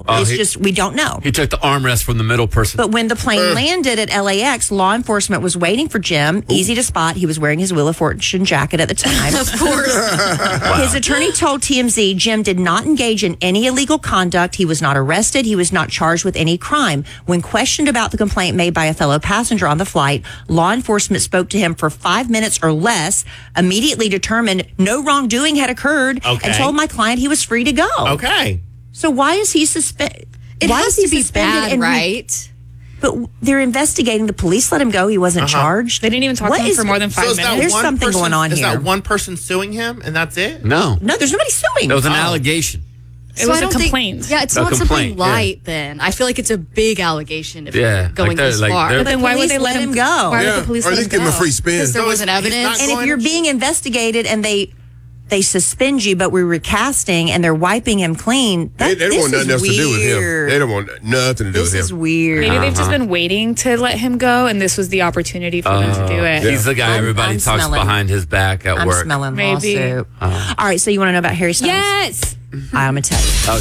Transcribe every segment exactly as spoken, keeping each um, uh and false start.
know. Oh, it's he, just, we don't know. He took the armrest from the middle person. But when the plane Uh. landed at L A X, law enforcement was waiting for Jim. Ooh. Easy to spot. He was wearing his Wheel of Fortune jacket at the time. Of course. Wow. His attorney told T M Z Jim did not engage in any illegal conduct. He was not arrested. He was not charged with any crime. When questioned about the complaint made by a fellow passenger on the flight, law enforcement spoke to him for five minutes or less, immediately determined no wrongdoing had occurred, Okay. and told my client he was free to go. Okay. So why is he suspended? It why has is he to be suspended bad, and re- right? But they're investigating. The police let him go. He wasn't Uh-huh. charged. They didn't even talk What to him is- for more than five So is that minutes. There's one something person, going on is here. that one person suing him and that's it? No. No, there's nobody suing. It was an Oh. allegation. It So was I a don't think- complaint. yeah, it's A not complaint, something yeah. light then. I feel like it's a big allegation if Yeah, you're going like they're- this like far. they're- But then why would police they let let him him go? Why Yeah, would the police or at let him least give him a go? free spin. Because there So was an it's- it's evidence. not And if you're going- being investigated and they they suspend you, but we're recasting and they're wiping him clean, that, They, they don't this want nothing is else to do with him. weird. They don't want nothing to do This with is him. weird. Maybe they've just Uh-huh. been waiting to let him go, and this was the opportunity for them to do it. He's the guy I'm- everybody I'm talks smelling- behind his back at I'm work. smelling Maybe. lawsuit. Uh-huh. All right, so you want to know about Harry Styles? Yes. I'm going to tell you. Oh,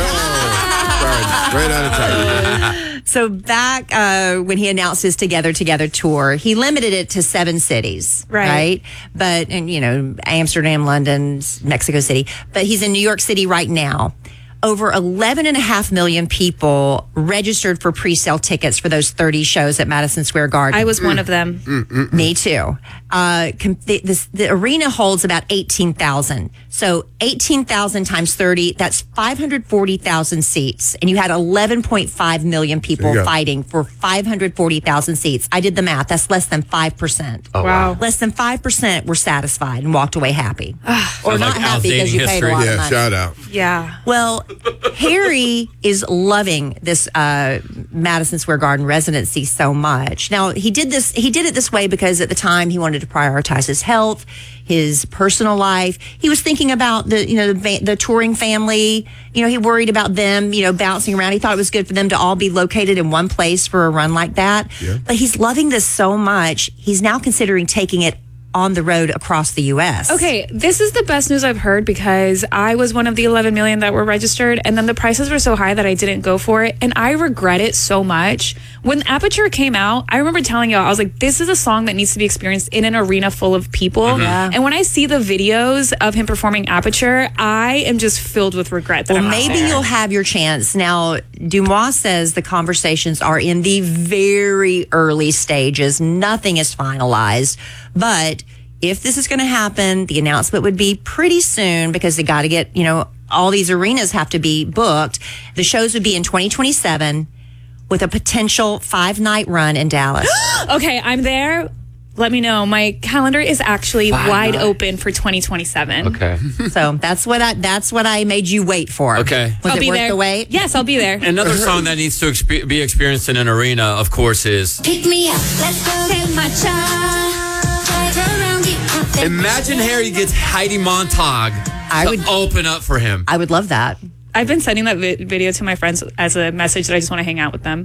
Oh, sorry, straight out of Tiger. So back uh, when he announced his Together Together tour, he limited it to seven cities, Right. right? But, and you know, Amsterdam, London, Mexico City. But he's in New York City right now. Over eleven and a half million people registered for pre-sale tickets for those thirty shows at Madison Square Garden. I was one of them. Me too. Uh, com- the, this, the arena holds about eighteen thousand. So eighteen thousand times thirty, that's five hundred forty thousand seats. And you had eleven point five million people There you go. fighting for five hundred forty thousand seats. I did the math. That's less than five percent. oh, Wow. Less than five percent were satisfied and walked away happy. or Sounds not like happy because outdating you paid a history. lot of Yeah, money. shout out. Yeah. Well, Harry is loving this uh, Madison Square Garden residency so much. Now, he did this. He did it this way because at the time he wanted to prioritize his health, his personal life. He was thinking about the, you know, the, va- the touring family. You know, he worried about them, you know, bouncing around. He thought it was good for them to all be located in one place for a run like that. Yeah. But he's loving this so much. He's now considering taking it on the road across the U S. Okay, this is the best news I've heard because I was one of the eleven million that were registered, and then the prices were so high that I didn't go for it, and I regret it so much. When Aperture came out, I remember telling y'all, I was like, this is a song that needs to be experienced in an arena full of people. Yeah. And when I see the videos of him performing Aperture, I am just filled with regret that Well, I'm not maybe there. you'll have your chance. Now, Dumois says the conversations are in the very early stages. Nothing is finalized. But if this is going to happen, the announcement would be pretty soon because they got to get, you know, all these arenas have to be booked. The shows would be in twenty twenty-seven with a potential five night run in Dallas. Okay, I'm there. Let me know. My calendar is actually Five wide nights. open for twenty twenty-seven. okay. So that's what I, that's what I made you wait for. Okay. Was I'll it be worth there. the wait? Yes, I'll be there. Another song that needs to expe- be experienced in an arena, of course, is Pick me up, let's go get my child. Drive around the imagine Harry gets Heidi Montag I to would- open up for him. I would love that. I've been sending that vi- video to my friends as a message that I just want to hang out with them.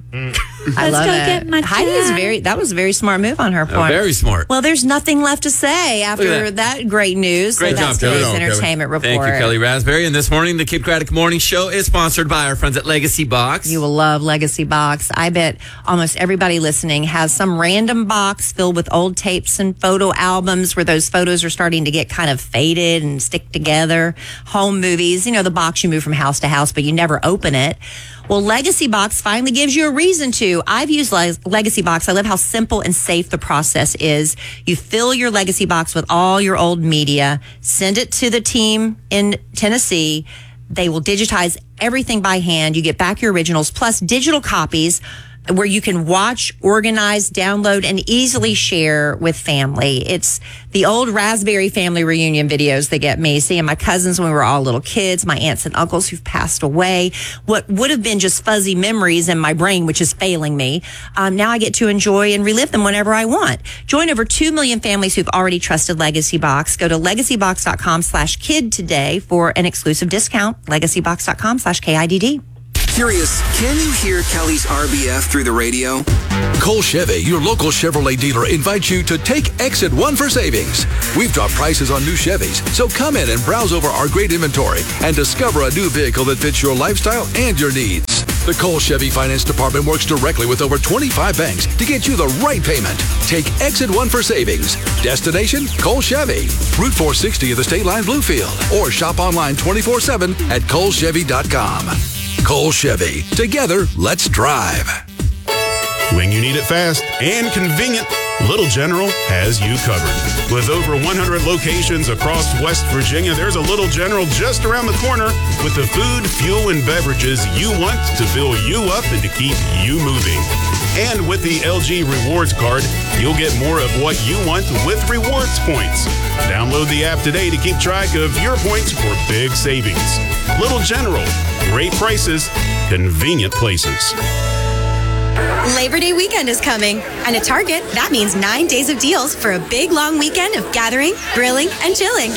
I Let's love go it. get my Heidi is child. very, that was a very smart move on her Uh, part. very smart. Well, there's nothing left to say Look after at that. that. great news. Great so that's job, Kelly. today's Good job, entertainment report. Thank you, Kelly Raspberry. And this morning, the Cape Craddock Morning Show is sponsored by our friends at Legacy Box. You will love Legacy Box. I bet almost everybody listening has some random box filled with old tapes and photo albums where those photos are starting to get kind of faded and stick together. Home movies, you know, the box you move from house to house, but you never open it. Well, Legacy Box finally gives you a reason to. I've used Le- Legacy Box. I love how simple and safe the process is. You fill your Legacy Box with all your old media, send it to the team in Tennessee. They will digitize everything by hand. You get back your originals plus digital copies where you can watch, organize, download, and easily share with family. It's the old Raspberry family reunion videos that get me, seeing my cousins when we were all little kids, my aunts and uncles who've passed away, what would have been just fuzzy memories in my brain, which is failing me. Um, now I get to enjoy and relive them whenever I want. Join over two million families who've already trusted Legacy Box. Go to legacybox.com slash kid today for an exclusive discount. legacybox.com slash K I D D. Curious, can you hear Kelly's R B F through the radio? Cole Chevy, your local Chevrolet dealer, invites you to take Exit One for savings. We've dropped prices on new Chevys, so come in and browse over our great inventory and discover a new vehicle that fits your lifestyle and your needs. The Cole Chevy Finance Department works directly with over twenty-five banks to get you the right payment. Take Exit one for savings. Destination, Cole Chevy. Route four sixty of the State Line Bluefield. Or shop online twenty-four seven at cole chevy dot com. Cole Chevy. Together, let's drive. When you need it fast and convenient, Little General has you covered. With over one hundred locations across West Virginia, there's a Little General just around the corner with the food, fuel, and beverages you want to fill you up and to keep you moving. And with the L G Rewards Card, you'll get more of what you want with rewards points. Download the app today to keep track of your points for big savings. Little General, great prices, convenient places. Labor Day weekend is coming, and at Target, that means nine days of deals for a big, long weekend of gathering, grilling, and chilling.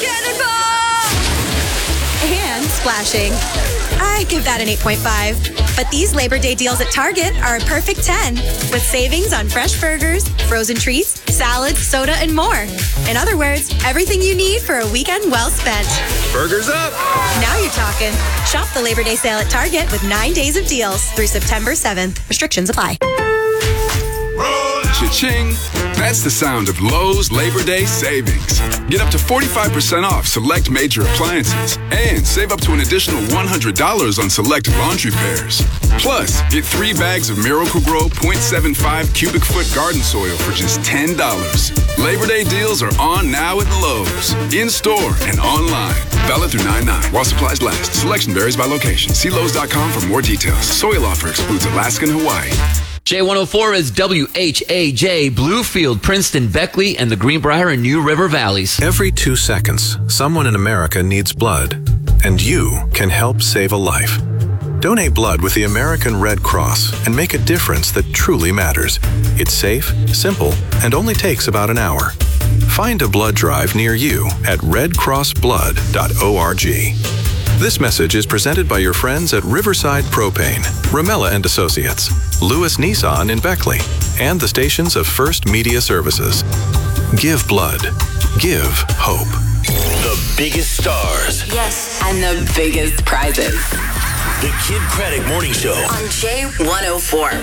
And splashing. I give that an eight point five. But these Labor Day deals at Target are a perfect ten, with savings on fresh burgers, frozen treats, salads, soda, and more. In other words, everything you need for a weekend well spent. Burgers up! Now you're talking. Shop the Labor Day sale at Target with nine days of deals through September seventh. Restrictions apply. Cha-ching! That's the sound of Lowe's Labor Day savings. Get up to forty-five percent off select major appliances and save up to an additional one hundred dollars on select laundry pairs. Plus, get three bags of Miracle-Gro point seven five cubic foot garden soil for just ten dollars. Labor Day deals are on now at Lowe's, in-store and online. Valid through nine nine while supplies last. Selection varies by location. See Lowe's dot com for more details. Soil offer excludes Alaska and Hawaii. J one oh four is W H A J, Bluefield, Princeton, Beckley, and the Greenbrier and New River Valleys. Every two seconds, someone in America needs blood, and you can help save a life. Donate blood with the American Red Cross and make a difference that truly matters. It's safe, simple, and only takes about an hour. Find a blood drive near you at red cross blood dot org. This message is presented by your friends at Riverside Propane, Ramella and Associates, Lewis Nissan in Beckley, and the stations of First Media Services. Give blood. Give hope. The biggest stars. Yes, and the biggest prizes. The Kid Craddock Morning Show on J one oh four.